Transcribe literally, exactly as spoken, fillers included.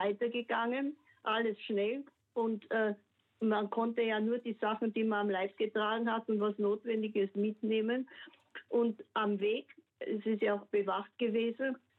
weitergegangen, alles schnell und äh, man konnte ja nur die Sachen, die man am Leib getragen hat und was Notwendiges mitnehmen. Und am Weg, es ist ja auch bewacht gewesen,